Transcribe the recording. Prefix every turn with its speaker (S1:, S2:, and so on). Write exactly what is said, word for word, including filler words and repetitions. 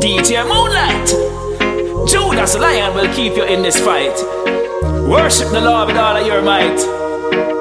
S1: D J Moonlight, Judas Lion will keep you in this fight. Worship the Lord with all of your might.